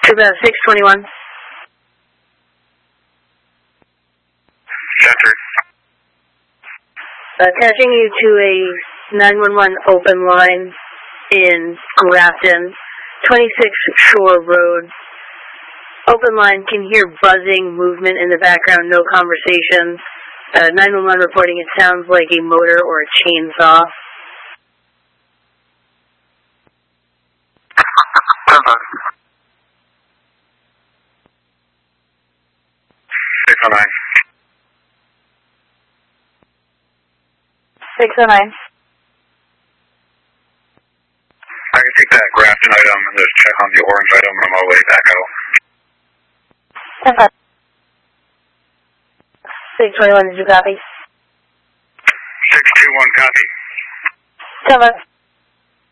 About 621. Center. Attaching you to a 911 open line in Grafton, 26 Shore Road. Open line, can hear buzzing, movement in the background, no conversation. 911 reporting it sounds like a motor or a chainsaw. 609. 609. I can take that Grafton item and just check on the orange item on my way back out. 621, did you copy? 621, copy. 7.